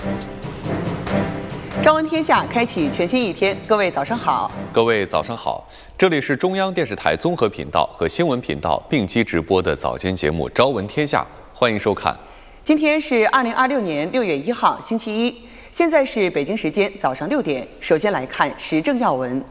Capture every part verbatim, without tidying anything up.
朝闻天下开启全新一天，各位早上好。 各位早上好，这里是中央电视台综合频道和新闻频道并机直播的早间节目《朝闻天下》，欢迎收看。 今天是二零二六年六月一号，星期一，现在是北京时间早上六点。首先来看时政要闻。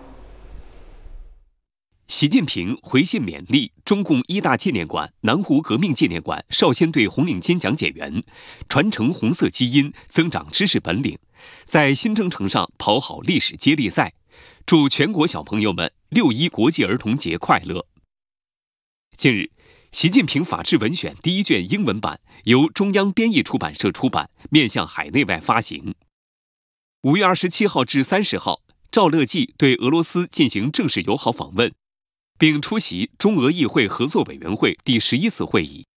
习近平回信勉励中共一大纪念馆、南湖革命纪念馆少先队红领巾讲解员，传承红色基因，增长知识本领，在新征程上跑好历史接力赛，祝全国小朋友们六一国际儿童节快乐。近日，习近平法治文选第一卷英文版由中央编译出版社出版，面向海内外发行。五月二十七号至三十号，赵乐际对俄罗斯进行正式友好访问，并出席中俄议会合作委员会第十一次会议。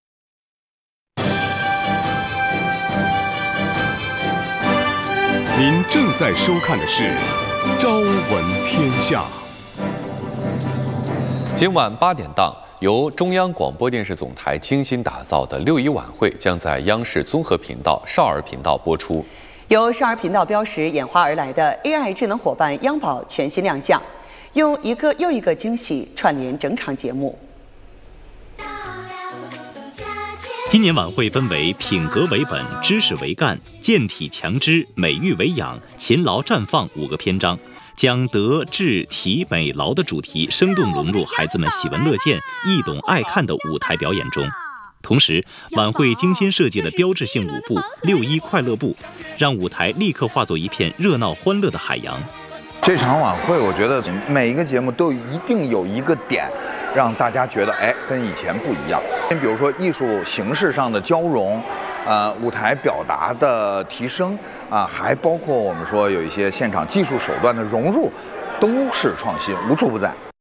您正在收看的是《朝闻天下》。 今晚八点档，由中央广播电视总台精心打造的六一晚会将在央视综合频道少儿频道播出。 由少儿频道标识演化而来的 A I 智能伙伴央宝全新亮相，用一个又一个惊喜串联整场节目。 今年晚会分为品格为本、知识为干、健体强知、美育为养、勤劳绽放五个篇章，将德智体美劳的主题生动融入孩子们喜闻乐见、易懂爱看的舞台表演中。同时，晚会精心设计的标志性舞步六一快乐步，让舞台立刻化作一片热闹欢乐的海洋。 这场晚会，我觉得每一个节目都一定有一个点，让大家觉得哎，跟以前不一样。你比如说艺术形式上的交融，呃，舞台表达的提升啊、呃，还包括我们说有一些现场技术手段的融入，都是创新，无处不在。